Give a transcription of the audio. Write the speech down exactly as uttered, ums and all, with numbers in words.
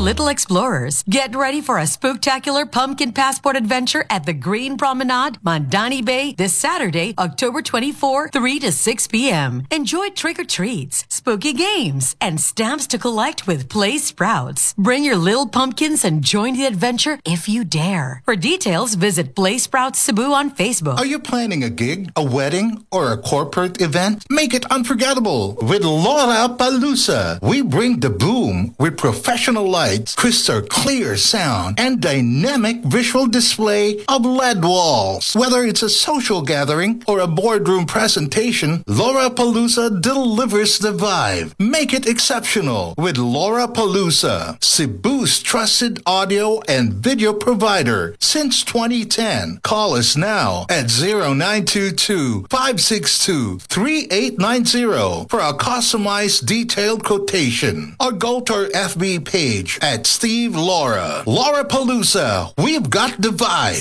little explorers. Get ready for a spooktacular pumpkin passport adventure at the Green Promenade, Mandani Bay, this Saturday, October twenty-fourth, three to six p.m. Enjoy trick-or-treats, spooky games, and stamps to collect with Play Sprouts. Bring your little pumpkins and join the adventure if you dare. For details, visit Play Sprouts Cebu on Facebook. Are you planning a gig, a wedding, or a corporate event? Make it unforgettable with Laura Palusa. We bring the boom with professional lights, crystal clear sound, and dynamic visual display of L E D walls. Whether it's a social gathering or a boardroom presentation, Laura Palusa delivers the vibe. Make it exceptional with Laura Palusa, Cebu's trusted audio and video provider since twenty ten. Call us now at zero nine two two, five six two, three eight nine zero for a customized detailed quotation, or go to our F B page at Steve Laura. Laura Palusa, we've got the vibe.